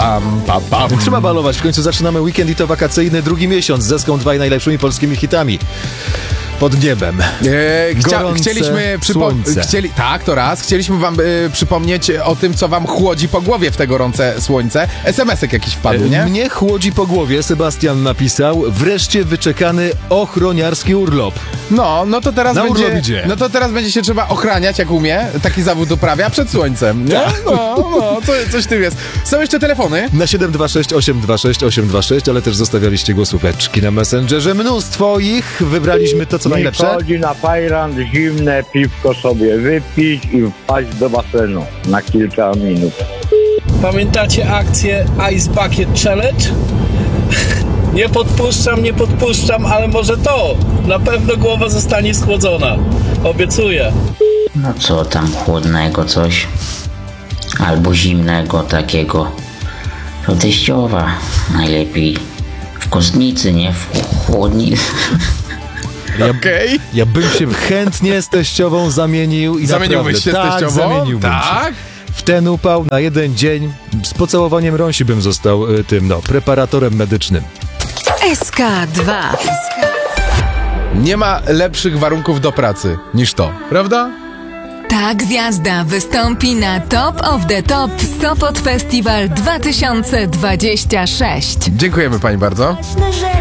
pam. Trzeba balować, w końcu zaczynamy weekend i to wakacyjny drugi miesiąc z Zeską 2 najlepszymi polskimi hitami. Pod niebem. Chcieliśmy słońce. tak, to raz. Chcieliśmy wam przypomnieć o tym, co wam chłodzi po głowie w te gorące słońce. SMS-ek jakiś wpadł, nie? Mnie chłodzi po głowie, Sebastian napisał, wreszcie wyczekany ochroniarski urlop. No to teraz Na urlop będzie. idzie. No to teraz będzie się trzeba ochraniać, jak umie. Taki zawód uprawia przed słońcem. Nie? Coś w tym jest. Są jeszcze telefony. Na 726 826 826, ale też zostawialiście głosóweczki na Messengerze. Mnóstwo ich. Wybraliśmy to, co najlepsze. Chodzi na fajrant, zimne piwko sobie wypić i wpaść do basenu na kilka minut. Pamiętacie akcję Ice Bucket Challenge? Nie podpuszczam, ale może to. Na pewno głowa zostanie schłodzona. Obiecuję. No co tam chłodnego coś? Albo zimnego takiego. To teściowa. Najlepiej w kostnicy, nie w chłodnicy. Okej. Ja bym się chętnie z teściową zamienił i Zamieniłbyś się naprawdę, z teściową? zamieniłbym Tak? się. W ten upał na jeden dzień z pocałowaniem rąsi bym został preparatorem medycznym. SK2. Nie ma lepszych warunków do pracy niż to, prawda? Ta gwiazda wystąpi na Top of the Top Sopot Festival 2026. Dziękujemy pani bardzo.